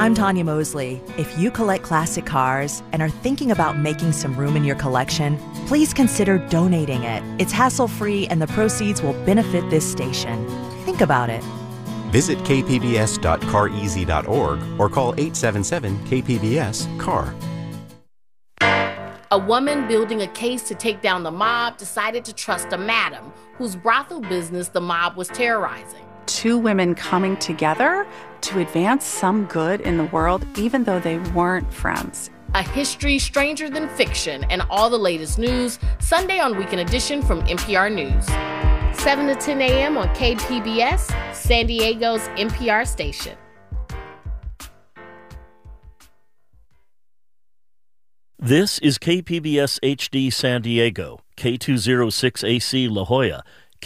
I'm Tanya Mosley. If you collect classic cars and are thinking about making some room in your collection, please consider donating it. It's hassle-free and the proceeds will benefit this station. Think about it. Visit kpbs.careasy.org or call 877-KPBS-CAR. A woman building a case to take down the mob decided to trust a madam whose brothel business the mob was terrorizing. Two women coming together to advance some good in the world, even though they weren't friends. A history stranger than fiction, and all the latest news, Sunday on Weekend Edition from NPR News. 7 to 10 a.m. on KPBS, San Diego's NPR station. This is KPBS HD San Diego, K206AC La Jolla,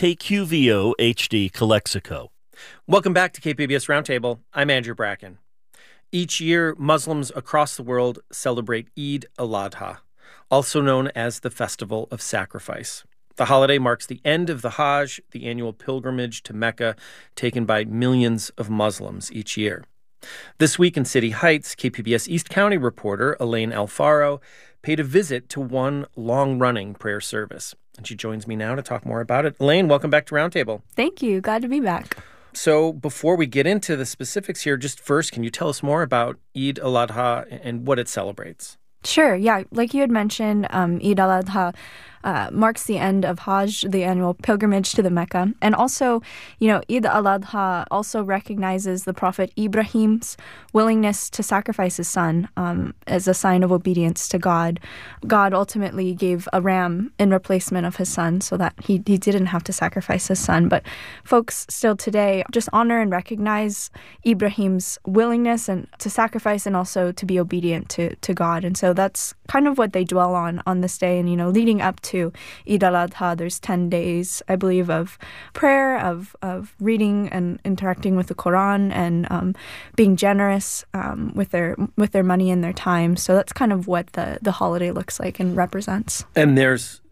KQVO HD Calexico. Welcome back to KPBS Roundtable. I'm Andrew Bracken. Each year, Muslims across the world celebrate Eid al-Adha, also known as the Festival of Sacrifice. The holiday marks the end of the Hajj, the annual pilgrimage to Mecca taken by millions of Muslims each year. This week in City Heights, KPBS East County reporter Elaine Alfaro paid a visit to one long-running prayer service. And she joins me now to talk more about it. Elaine, welcome back to Roundtable. Thank you. Glad to be back. So before we get into the specifics here, just first, can you tell us more about Eid al-Adha and what it celebrates? Sure. Yeah. Like you had mentioned, Eid al-Adha marks the end of Hajj, the annual pilgrimage to the Mecca. And also, Eid al-Adha also recognizes the Prophet Ibrahim's willingness to sacrifice his son as a sign of obedience to God. God ultimately gave a ram in replacement of his son so that he didn't have to sacrifice his son. But folks still today just honor and recognize Ibrahim's willingness and to sacrifice and also to be obedient to God. And so that's kind of what they dwell on this day. And, leading up to Eid al-Adha, there's 10 days, I believe, of prayer, of reading and interacting with the Quran and being generous with their money and their time. So that's kind of what the holiday looks like and represents. And there's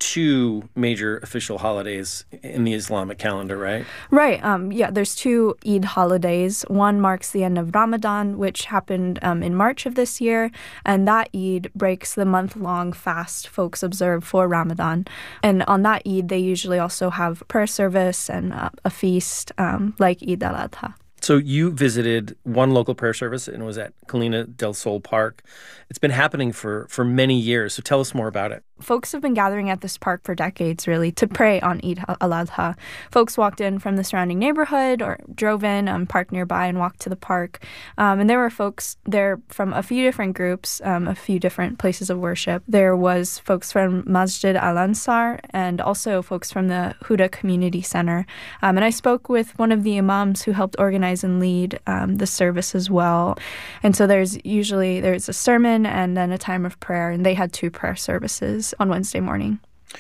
two major official holidays in the Islamic calendar, right? Right. Yeah, there's two Eid holidays. One marks the end of Ramadan, which happened in March of this year. And that Eid breaks the month-long fast folks observe for Ramadan. And on that Eid, they usually also have prayer service and a feast like Eid al-Adha. So you visited one local prayer service, and it was at Colina del Sol Park. It's been happening for many years, so tell us more about it. Folks have been gathering at this park for decades, really, to pray on Eid al-Adha. Folks walked in from the surrounding neighborhood or drove in, parked nearby, and walked to the park. And there were folks there from a few different groups, a few different places of worship. There was folks from Masjid Al-Ansar and also folks from the Huda Community Center. And I spoke with one of the imams who helped organize and lead the service as well. And so there's a sermon and then a time of prayer, and they had two prayer services on Wednesday morning.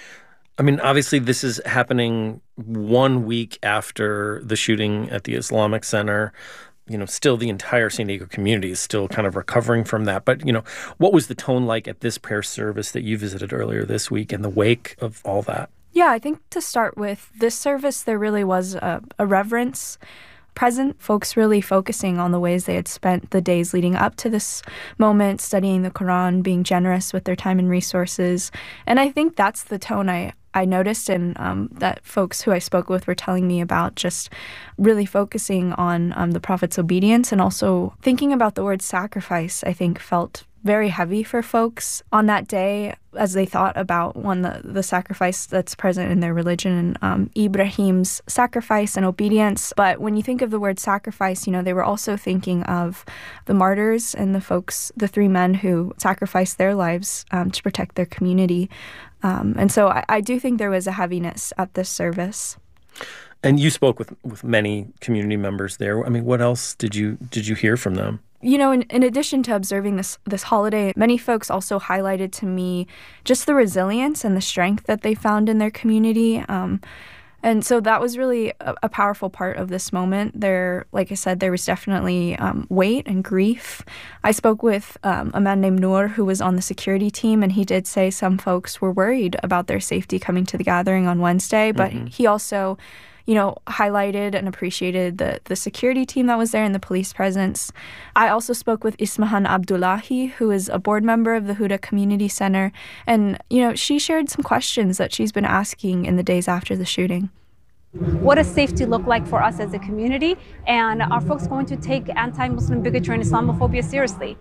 I mean, obviously this is happening 1 week after the shooting at the Islamic Center. Still the entire San Diego community is still kind of recovering from that. But, what was the tone like at this prayer service that you visited earlier this week in the wake of all that? Yeah, I think to start with, this service, there really was a reverence present, folks really focusing on the ways they had spent the days leading up to this moment, studying the Quran, being generous with their time and resources. And I think that's the tone I noticed and that folks who I spoke with were telling me about, just really focusing on the Prophet's obedience and also thinking about the word sacrifice, I think felt very heavy for folks on that day as they thought about the sacrifice that's present in their religion and Ibrahim's sacrifice and obedience. But when you think of the word sacrifice, they were also thinking of the martyrs and the three men who sacrificed their lives to protect their community. And so I do think there was a heaviness at this service. And you spoke with many community members there. I mean, what else did you hear from them? In addition to observing this holiday, many folks also highlighted to me just the resilience and the strength that they found in their community. And so that was really a powerful part of this moment. Like I said, there was definitely weight and grief. I spoke with a man named Noor who was on the security team, and he did say some folks were worried about their safety coming to the gathering on Wednesday, but he also highlighted and appreciated the security team that was there and the police presence. I also spoke with Ismahan Abdullahi, who is a board member of the Huda Community Center. And, she shared some questions that she's been asking in the days after the shooting. What does safety look like for us as a community? And are folks going to take anti-Muslim bigotry and Islamophobia seriously?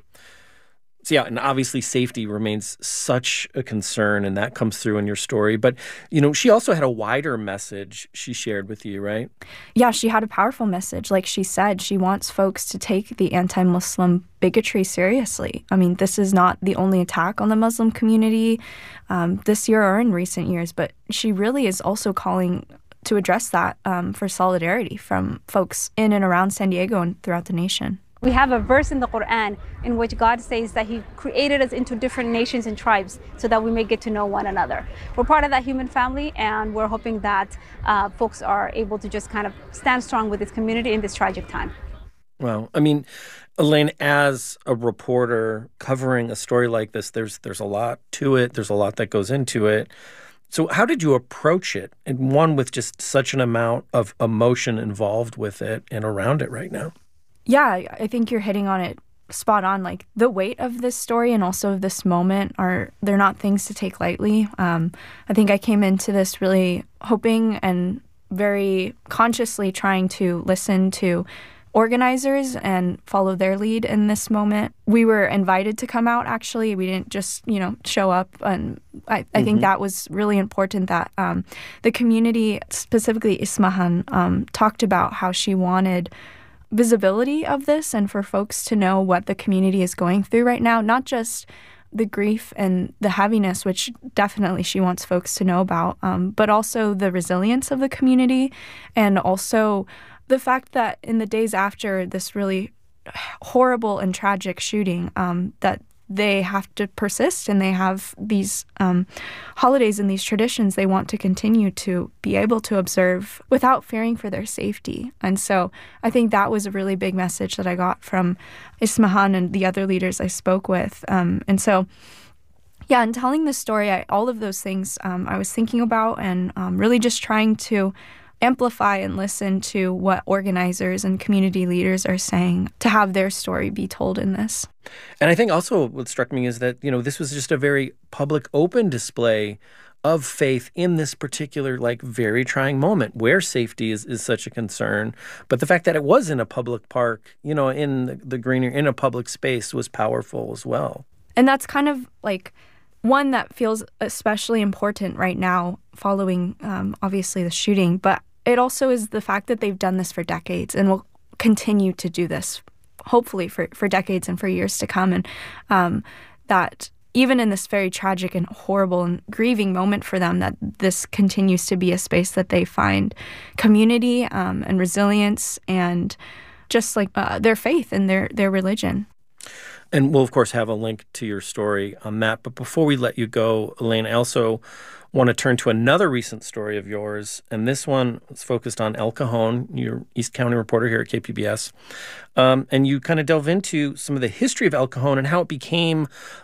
So yeah, and obviously safety remains such a concern, and that comes through in your story. But, she also had a wider message she shared with you, right? Yeah, she had a powerful message. Like she said, she wants folks to take the anti-Muslim bigotry seriously. I mean, this is not the only attack on the Muslim community this year or in recent years, but she really is also calling to address that for solidarity from folks in and around San Diego and throughout the nation. We have a verse in the Quran in which God says that he created us into different nations and tribes so that we may get to know one another. We're part of that human family, and we're hoping that folks are able to just kind of stand strong with this community in this tragic time. Well, I mean, Elaine, as a reporter covering a story like this, there's a lot to it. There's a lot that goes into it. So how did you approach it? And one with just such an amount of emotion involved with it and around it right now. Yeah, I think you're hitting on it spot on. Like the weight of this story and also of this moment they're not things to take lightly. I think I came into this really hoping and very consciously trying to listen to organizers and follow their lead in this moment. We were invited to come out, actually. We didn't just, show up. And I think that was really important that the community, specifically Ismahan, talked about how she wanted visibility of this and for folks to know what the community is going through right now, not just the grief and the heaviness, which definitely she wants folks to know about, but also the resilience of the community, and also the fact that in the days after this really horrible and tragic shooting, that they have to persist and they have these holidays and these traditions they want to continue to be able to observe without fearing for their safety. And so I think that was a really big message that I got from Ismahan and the other leaders I spoke with. And so, yeah, in telling this story, all of those things I was thinking about and really just trying to amplify and listen to what organizers and community leaders are saying to have their story be told in this. And I think also what struck me is that, this was just a very public, open display of faith in this particular, very trying moment where safety is such a concern. But the fact that it was in a public park, in the greenery, in a public space was powerful as well. And that's kind of one that feels especially important right now following, obviously, the shooting. But it also is the fact that they've done this for decades and will continue to do this, hopefully, for decades and for years to come. And that even in this very tragic and horrible and grieving moment for them, that this continues to be a space that they find community and resilience and just their faith and their religion. And we'll, of course, have a link to your story on that. But before we let you go, Elaine, I also want to turn to another recent story of yours. And this one is focused on El Cajon. You're East County reporter here at KPBS. And you kind of delve into some of the history of El Cajon and how it became,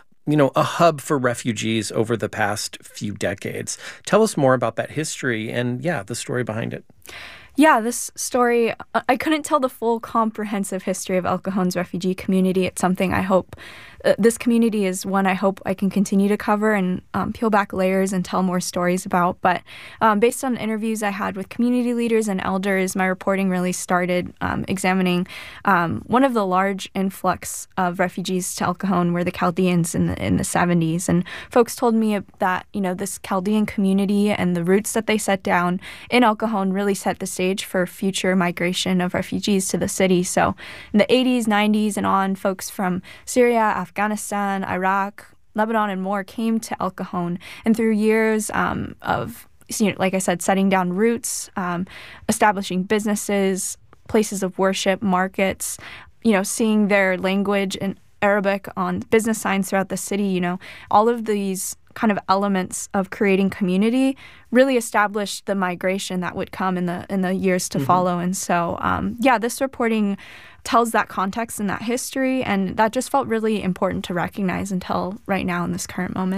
a hub for refugees over the past few decades. Tell us more about that history and, the story behind it. Yeah, this story, I couldn't tell the full comprehensive history of El Cajon's refugee community. It's something I hope, this community is one I hope I can continue to cover and peel back layers and tell more stories about. But based on interviews I had with community leaders and elders, my reporting really started examining one of the large influx of refugees to El Cajon were the Chaldeans in the 70s. And folks told me that, this Chaldean community and the roots that they set down in El Cajon really set the stage for future migration of refugees to the city. So in the 80s, 90s, and on, folks from Syria, Afghanistan, Iraq, Lebanon, and more came to El Cajon. And through years of, like I said, setting down roots, establishing businesses, places of worship, markets, seeing their language in Arabic on business signs throughout the city, all of these kind of elements of creating community really established the migration that would come in the years to follow. And so, this reporting tells that context and that history, and that just felt really important to recognize and tell right now in this current moment.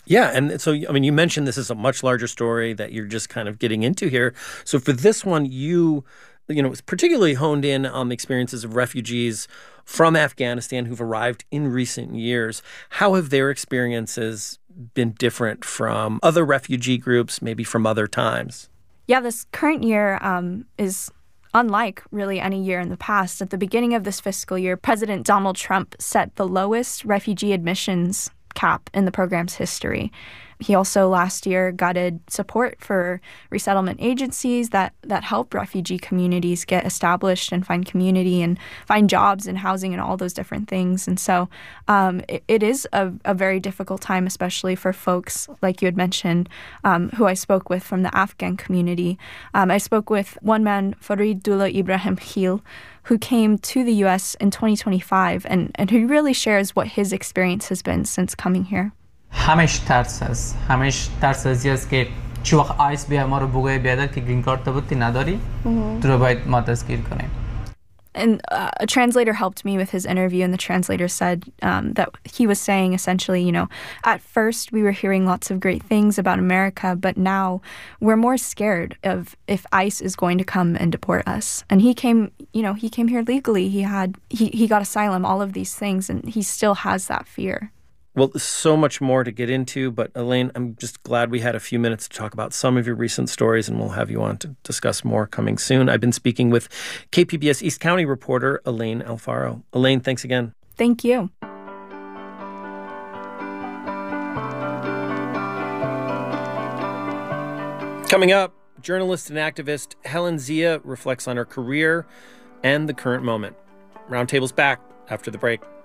Yeah, and so, I mean, you mentioned this is a much larger story that you're just kind of getting into here. So for this one, you know, particularly honed in on the experiences of refugees from Afghanistan who've arrived in recent years. How have their experiences been different from other refugee groups, maybe from other times? Yeah, this current year is unlike really any year in the past. At the beginning of this fiscal year, President Donald Trump set the lowest refugee admissions cap in the program's history. He also last year gutted support for resettlement agencies that help refugee communities get established and find community and find jobs and housing and all those different things. And so it is a very difficult time, especially for folks, like you had mentioned, who I spoke with from the Afghan community. I spoke with one man, Faridullah Ibrahim Khil, who came to the U.S. in 2025 and who really shares what his experience has been since coming here. همش ترس است ازی است که چی وقت آیس بیا ما رو بگوی بیادر که گرین کارت بودی نداری تو رو باید ما دستگیر کنیم. And a translator helped me with his interview, and the translator said that he was saying essentially, you know, at first we were hearing lots of great things about America, but now we're more scared of if ICE is going to come and deport us. And he came here legally. He got asylum, all of these things, and he still has that fear. Well, there's so much more to get into, but Elaine, I'm just glad we had a few minutes to talk about some of your recent stories, and we'll have you on to discuss more coming soon. I've been speaking with KPBS East County reporter Elaine Alfaro. Elaine, thanks again. Thank you. Coming up, journalist and activist Helen Zia reflects on her career and the current moment. Roundtable's back after the break.